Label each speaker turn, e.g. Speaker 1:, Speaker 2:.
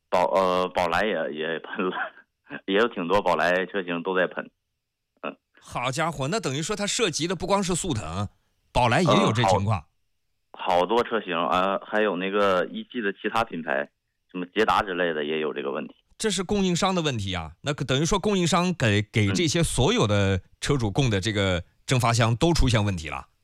Speaker 1: 宝来也喷了，也有挺多宝来车型都在喷。
Speaker 2: 好家伙，那等于说它涉及的不光是速腾，宝来也有这情
Speaker 1: 好
Speaker 2: 况。
Speaker 1: 好多车型啊，还有那个一汽的其他品牌，什么捷达之类的也有这个问题。
Speaker 2: 这是供应商的问题啊，那等于说供应商给这些所有的车主供的这个蒸发箱都出现问题了。